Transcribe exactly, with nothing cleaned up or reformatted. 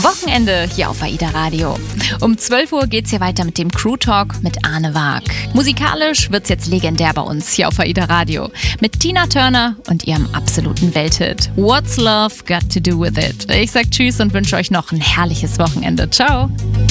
Wochenende hier auf AIDA Radio. Um zwölf Uhr geht's hier weiter mit dem Crew Talk mit Arne Waag. Musikalisch wird's jetzt legendär bei uns hier auf AIDA Radio. Mit Tina Turner und ihrem absoluten Welthit What's Love Got to Do With It. Ich sag Tschüss und wünsche euch noch ein herrliches Wochenende. Ciao.